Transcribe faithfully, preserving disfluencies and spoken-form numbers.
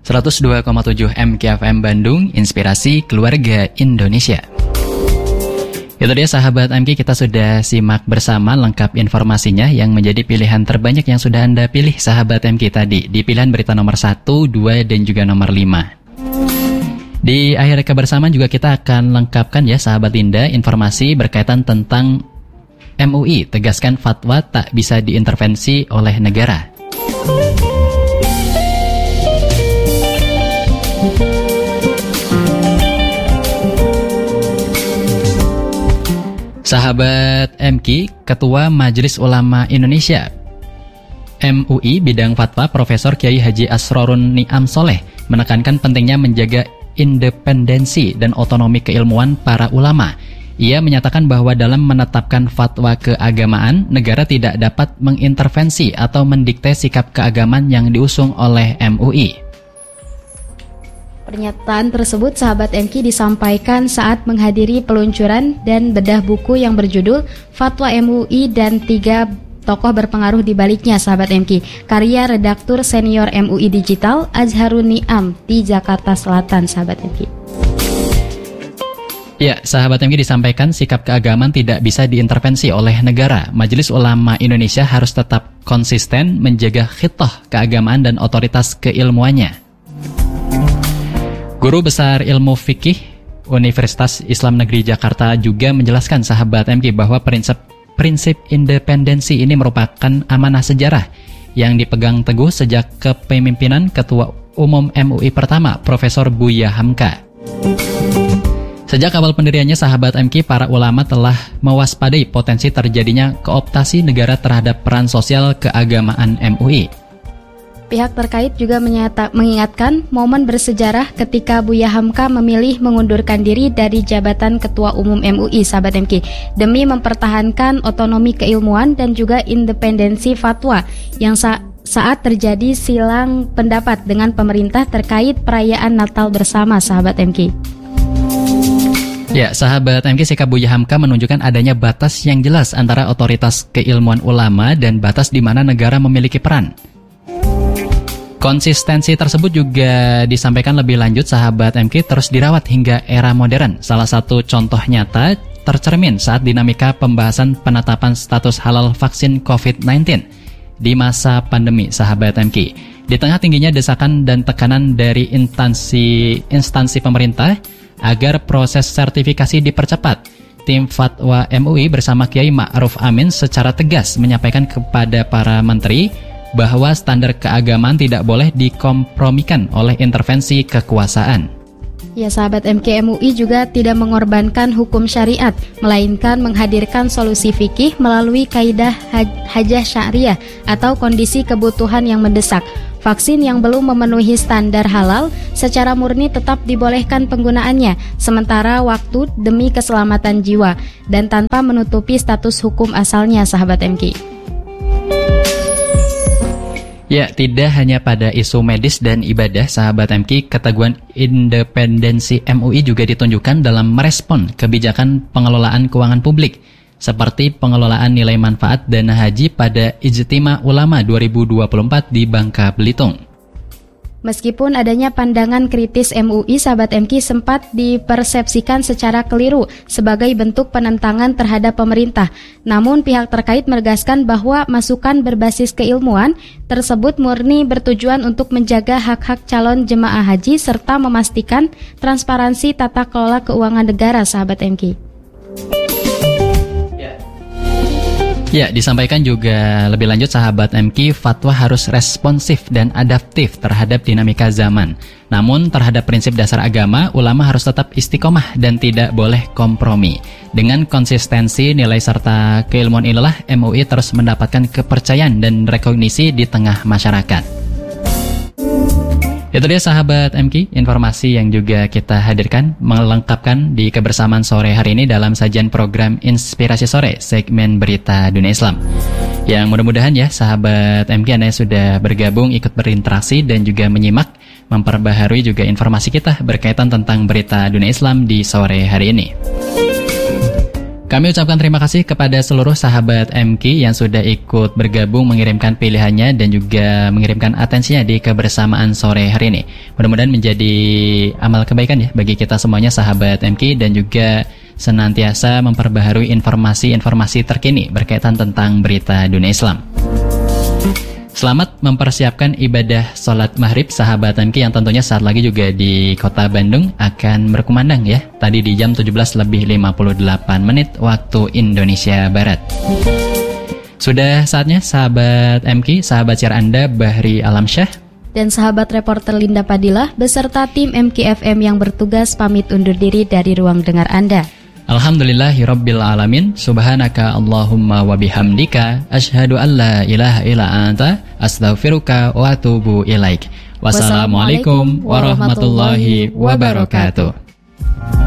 seratus dua koma tujuh M K F M Bandung, Inspirasi Keluarga Indonesia. Itu dia sahabat M K, kita sudah simak bersama lengkap informasinya yang menjadi pilihan terbanyak yang sudah Anda pilih sahabat M K tadi di pilihan berita nomor satu, dua, dan juga nomor lima. Di akhir kebersamaan juga kita akan lengkapkan ya sahabat Linda informasi berkaitan tentang M U I tegaskan fatwa tak bisa diintervensi oleh negara. Sahabat M K, Ketua Majelis Ulama Indonesia M U I bidang fatwa Profesor Kiai Haji Asrorun Niam Soleh menekankan pentingnya menjaga independensi dan otonomi keilmuan para ulama. Ia menyatakan bahwa dalam menetapkan fatwa keagamaan, negara tidak dapat mengintervensi atau mendikte sikap keagamaan yang diusung oleh M U I. Pernyataan tersebut sahabat M K disampaikan saat menghadiri peluncuran dan bedah buku yang berjudul Fatwa M U I dan Tiga Tokoh Berpengaruh di Baliknya sahabat M K, karya redaktur senior M U I Digital Azharun Niam di Jakarta Selatan sahabat M K. Ya, sahabat M K, disampaikan sikap keagamaan tidak bisa diintervensi oleh negara. Majelis Ulama Indonesia harus tetap konsisten menjaga khitoh keagamaan dan otoritas keilmuannya. Guru Besar Ilmu Fikih Universitas Islam Negeri Jakarta juga menjelaskan sahabat M K bahwa prinsip prinsip independensi ini merupakan amanah sejarah yang dipegang teguh sejak kepemimpinan Ketua Umum M U I pertama, Profesor Buya Hamka. Sejak awal pendiriannya sahabat M K, para ulama telah mewaspadai potensi terjadinya kooptasi negara terhadap peran sosial keagamaan M U I. Pihak terkait juga menyata, mengingatkan momen bersejarah ketika Buya Hamka memilih mengundurkan diri dari jabatan Ketua Umum M U I sahabat M K demi mempertahankan otonomi keilmuan dan juga independensi fatwa yang sa- saat terjadi silang pendapat dengan pemerintah terkait perayaan Natal bersama sahabat M K. Ya, sahabat M K, sikap Buya Hamka menunjukkan adanya batas yang jelas antara otoritas keilmuan ulama dan batas di mana negara memiliki peran. Konsistensi tersebut juga disampaikan lebih lanjut sahabat M K terus dirawat hingga era modern. Salah satu contoh nyata tercermin saat dinamika pembahasan penetapan status halal vaksin covid sembilan belas di masa pandemi sahabat M K. Di tengah tingginya desakan dan tekanan dari instansi instansi pemerintah agar proses sertifikasi dipercepat, tim Fatwa M U I bersama Kiai Ma'ruf Amin secara tegas menyampaikan kepada para menteri bahwa standar keagamaan tidak boleh dikompromikan oleh intervensi kekuasaan. Ya sahabat M K, M U I juga tidak mengorbankan hukum syariat, melainkan menghadirkan solusi fikih melalui kaidah hajah syariah atau kondisi kebutuhan yang mendesak. Vaksin yang belum memenuhi standar halal secara murni tetap dibolehkan penggunaannya sementara waktu demi keselamatan jiwa dan tanpa menutupi status hukum asalnya sahabat M K. Ya, tidak hanya pada isu medis dan ibadah sahabat M K, keteguhan independensi M U I juga ditunjukkan dalam merespon kebijakan pengelolaan keuangan publik seperti pengelolaan nilai manfaat dana haji pada Ijtima Ulama dua ribu dua puluh empat di Bangka Belitung. Meskipun adanya pandangan kritis M U I, sahabat M K sempat dipersepsikan secara keliru sebagai bentuk penentangan terhadap pemerintah. Namun pihak terkait menegaskan bahwa masukan berbasis keilmuan tersebut murni bertujuan untuk menjaga hak-hak calon jemaah haji serta memastikan transparansi tata kelola keuangan negara, sahabat M K. Ya, disampaikan juga lebih lanjut sahabat M K, fatwa harus responsif dan adaptif terhadap dinamika zaman. Namun terhadap prinsip dasar agama, ulama harus tetap istiqomah dan tidak boleh kompromi. Dengan konsistensi, nilai serta keilmuan inilah M U I terus mendapatkan kepercayaan dan rekognisi di tengah masyarakat. Itu dia sahabat M K, informasi yang juga kita hadirkan melengkapkan di kebersamaan sore hari ini dalam sajian program Inspirasi Sore, segmen Berita Dunia Islam. Yang mudah-mudahan ya sahabat M K Anda sudah bergabung, ikut berinteraksi dan juga menyimak, memperbaharui juga informasi kita berkaitan tentang berita dunia Islam di sore hari ini. Kami ucapkan terima kasih kepada seluruh sahabat M K yang sudah ikut bergabung mengirimkan pilihannya dan juga mengirimkan atensinya di kebersamaan sore hari ini. Mudah-mudahan menjadi amal kebaikan ya bagi kita semuanya sahabat M K dan juga senantiasa memperbaharui informasi-informasi terkini berkaitan tentang berita dunia Islam. Selamat mempersiapkan ibadah sholat maghrib sahabat M K yang tentunya saat lagi juga di kota Bandung akan berkumandang ya. Tadi di jam tujuh belas lebih lima puluh delapan menit waktu Indonesia Barat. Sudah saatnya sahabat M K, sahabat siar Anda Bahri Alamsyah dan sahabat reporter Linda Padilah beserta tim M K F M yang bertugas pamit undur diri dari ruang dengar Anda. Alhamdulillahirabbil alamin. Subhanaka Allahumma wa bihamdika asyhadu an la ilaha illa anta astaghfiruka wa atubu ilaik. Wassalamualaikum warahmatullahi wabarakatuh.